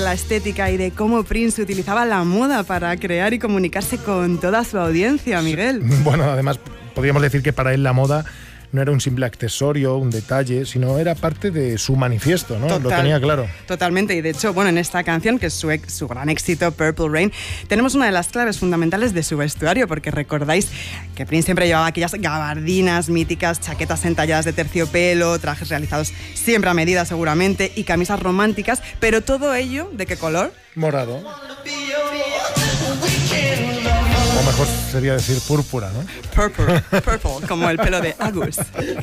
la estética y de cómo Prince utilizaba la moda para crear y comunicarse con toda su audiencia, Miguel. Bueno, además podríamos decir que para él la moda no era un simple accesorio, un detalle, sino era parte de su manifiesto, ¿no? Lo tenía claro. Totalmente, y de hecho, bueno, en esta canción, que es su gran éxito, Purple Rain, tenemos una de las claves fundamentales de su vestuario, porque recordáis que Prince siempre llevaba aquellas gabardinas míticas, chaquetas entalladas de terciopelo, trajes realizados siempre a medida seguramente, y camisas románticas, pero todo ello, ¿de qué color? Morado. O mejor sería decir púrpura, ¿no? Purple, como el pelo de Agus.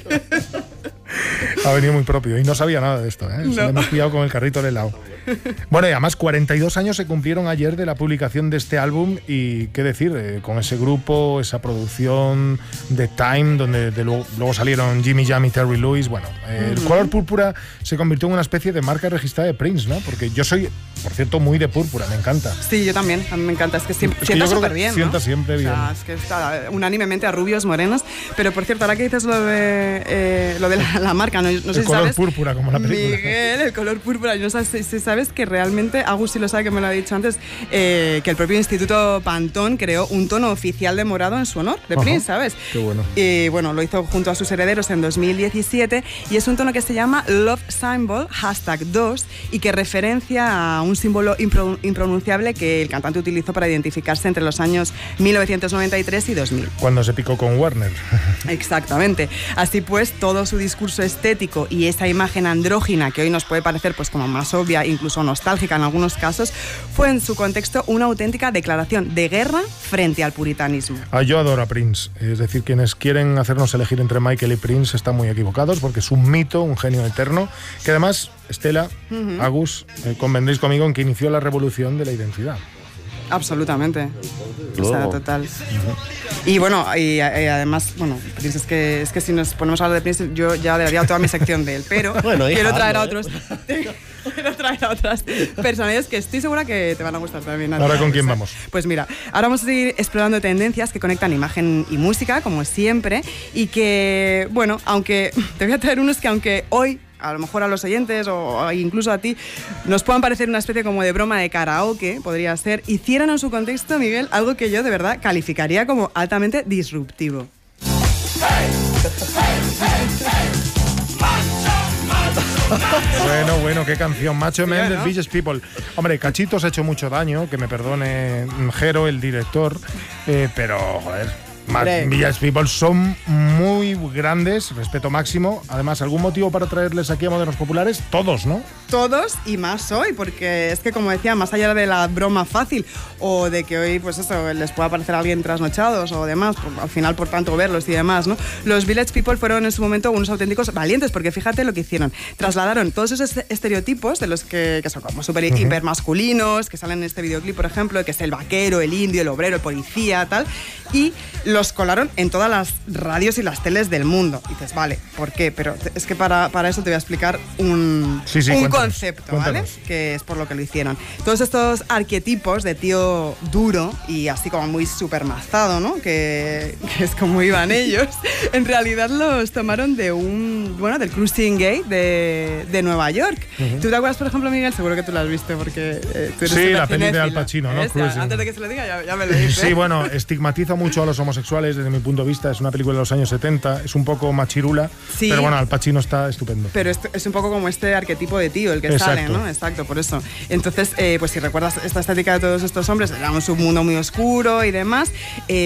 Ha venido muy propio y no sabía nada de esto, ¿eh? No. Se le hemos pillado con el carrito del helado. Bueno, y además 42 años se cumplieron ayer de la publicación de este álbum y qué decir, con ese grupo, esa producción de Time, donde luego salieron Jimmy Jam y Terry Lewis. Bueno, el color púrpura se convirtió en una especie de marca registrada de Prince, ¿no? Porque yo soy, por cierto, muy de púrpura, me encanta. Sí, yo también, a mí me encanta, es que sienta súper bien, ¿no? Sienta siempre bien. O sea, es que está unánimemente a rubios, morenos, pero por cierto, ahora que dices lo de la marca, no sé si sabes... El color púrpura, como la película. Miguel, el color púrpura, no sé si sabes que realmente, Agus sí lo sabe, que me lo ha dicho antes, que el propio Instituto Pantone creó un tono oficial de morado en su honor, de Prince, ¿sabes? Qué bueno. Y bueno, lo hizo junto a sus herederos en 2017 y es un tono que se llama Love Symbol, #2, y que referencia a un símbolo impronunciable que el cantante utilizó para identificarse entre los años 1993 y 2000. Cuando se picó con Warner. Exactamente. Así pues, todo su discurso estético y esa imagen andrógina que hoy nos puede parecer pues como más obvia, incluso nostálgica en algunos casos, fue en su contexto una auténtica declaración de guerra frente al puritanismo. Yo adoro a Prince, es decir, quienes quieren hacernos elegir entre Michael y Prince están muy equivocados porque es un mito, un genio eterno, que además, Estela, Agus, convendréis conmigo en que inició la revolución de la identidad. Absolutamente. O sea, total. Y bueno, y además, bueno, Prince, es que si nos ponemos a hablar de Prince, yo ya daría toda mi sección de él, pero bueno, quiero traer a otros. Quiero traer a otras personalidades que estoy segura que te van a gustar también. ¿Ahora con quién vamos? Pues mira, ahora vamos a seguir explorando tendencias que conectan imagen y música, como siempre, y que, bueno, aunque te voy a traer unos que aunque hoy a lo mejor a los oyentes o incluso a ti nos puedan parecer una especie como de broma de karaoke, podría ser, hicieran en su contexto, Miguel, algo que yo de verdad calificaría como altamente disruptivo. Bueno, qué canción, Macho Man del Village People. Hombre, Cachitos ha hecho mucho daño, que me perdone Jero, el director, pero, joder, Village People son muy grandes, respeto máximo. Además, ¿algún motivo para traerles aquí a Modernos Populares? Todos, ¿no? Todos y más hoy, porque es que, como decía, más allá de la broma fácil o de que hoy, pues eso, les pueda parecer a alguien trasnochados o demás, al final por tanto verlos y demás, ¿no? Los Village People fueron en su momento unos auténticos valientes, porque fíjate lo que hicieron. Trasladaron todos esos estereotipos de los que son como súper hiper masculinos, que salen en este videoclip, por ejemplo, que es el vaquero, el indio, el obrero, el policía, tal, y los colaron en todas las radios y las teles del mundo. Y dices, vale, ¿por qué? Pero es que para eso te voy a explicar un concepto, ¿vale? Que es por lo que lo hicieron. Todos estos arquetipos de tío duro y así como muy supermazado, ¿no? Que es como iban ellos. En realidad los tomaron de del Cruising Gay de Nueva York. ¿Tú te acuerdas, por ejemplo, Miguel? Seguro que tú la has visto porque tú eres sí, la peli de Al Pacino, ¿no? Antes de que se lo diga, ya me lo dice. Sí, bueno, estigmatiza mucho a los homosexuales desde mi punto de vista. Es una película de los años 70, es un poco machirula, sí, pero bueno, Al Pacino está estupendo. Pero es un poco como este arquetipo de tío, el que sale, ¿no? Exacto, por eso. Entonces, pues si recuerdas esta estética de todos estos hombres, era un submundo muy oscuro y demás.